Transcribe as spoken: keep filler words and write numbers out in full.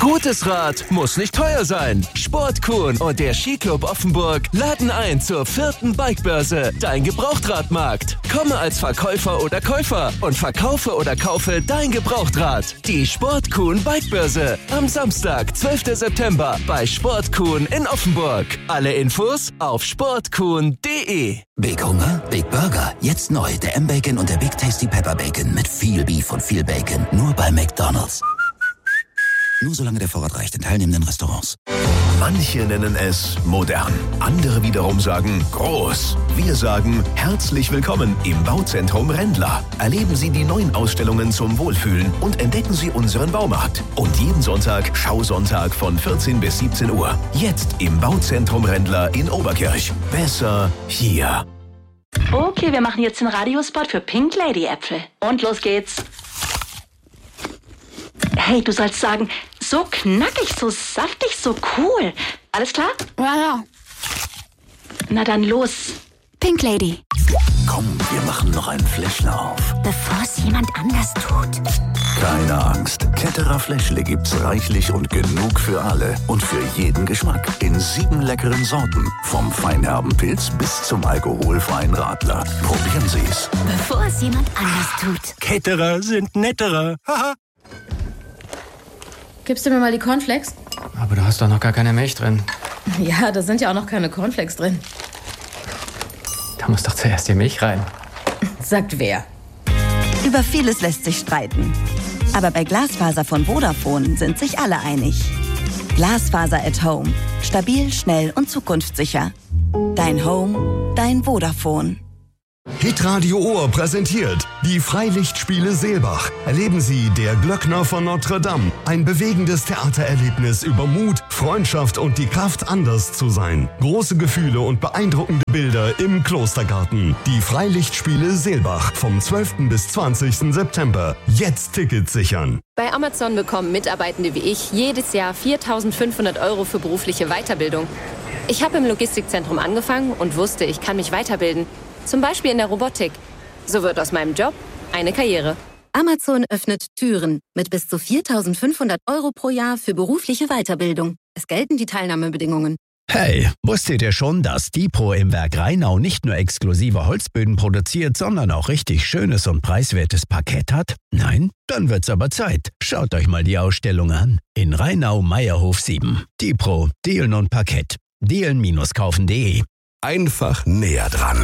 Gutes Rad muss nicht teuer sein. Sportkuhn und der Skiclub Offenburg laden ein zur vierten Bikebörse, dein Gebrauchtradmarkt. Komme als Verkäufer oder Käufer und verkaufe oder kaufe dein Gebrauchtrad. Die Sportkuhn Bikebörse am Samstag, zwölften September bei Sportkuhn in Offenburg. Alle Infos auf sportkuhn punkt de. Big Hunger, Big Burger. Jetzt neu der M-Bacon und der Big Tasty Pepper Bacon mit viel Beef und viel Bacon. Nur bei McDonald's. Nur solange der Vorrat reicht in teilnehmenden Restaurants. Manche nennen es modern, andere wiederum sagen groß. Wir sagen herzlich willkommen im Bauzentrum Rendler. Erleben Sie die neuen Ausstellungen zum Wohlfühlen und entdecken Sie unseren Baumarkt. Und jeden Sonntag Schausonntag von vierzehn bis siebzehn Uhr. Jetzt im Bauzentrum Rendler in Oberkirch. Besser hier. Okay, wir machen jetzt den Radiospot für Pink Lady Äpfel. Und los geht's. Hey, du sollst sagen, so knackig, so saftig, so cool. Alles klar? Ja, ja. Na dann los. Pink Lady. Komm, wir machen noch einen Fläschler auf. Bevor es jemand anders tut. Keine Angst. Ketterer Fläschle gibt's reichlich und genug für alle. Und für jeden Geschmack. In sieben leckeren Sorten. Vom feinherben Pilz bis zum alkoholfreien Radler. Probieren Sie's. Bevor es jemand anders tut. Ketterer sind netterer. Haha. Gibst du mir mal die Cornflakes? Aber du hast doch noch gar keine Milch drin. Ja, da sind ja auch noch keine Cornflakes drin. Da muss doch zuerst die Milch rein. Sagt wer? Über vieles lässt sich streiten. Aber bei Glasfaser von Vodafone sind sich alle einig. Glasfaser at Home. Stabil, schnell und zukunftssicher. Dein Home, dein Vodafone. Hitradio Ohr präsentiert die Freilichtspiele Seelbach. Erleben Sie Der Glöckner von Notre Dame. Ein bewegendes Theatererlebnis über Mut, Freundschaft und die Kraft, anders zu sein. Große Gefühle und beeindruckende Bilder im Klostergarten. Die Freilichtspiele Seelbach vom zwölften bis zwanzigsten September. Jetzt Tickets sichern. Bei Amazon bekommen Mitarbeitende wie ich jedes Jahr viertausendfünfhundert Euro für berufliche Weiterbildung. Ich habe im Logistikzentrum angefangen und wusste, ich kann mich weiterbilden. Zum Beispiel in der Robotik. So wird aus meinem Job eine Karriere. Amazon öffnet Türen mit bis zu viertausendfünfhundert Euro pro Jahr für berufliche Weiterbildung. Es gelten die Teilnahmebedingungen. Hey, wusstet ihr schon, dass Dipro im Werk Rheinau nicht nur exklusive Holzböden produziert, sondern auch richtig schönes und preiswertes Parkett hat? Nein? Dann wird's aber Zeit. Schaut euch mal die Ausstellung an. In Rheinau-Meierhof sieben. Dipro, Dielen und Parkett. dielen Bindestrich kaufen punkt de. Einfach näher dran.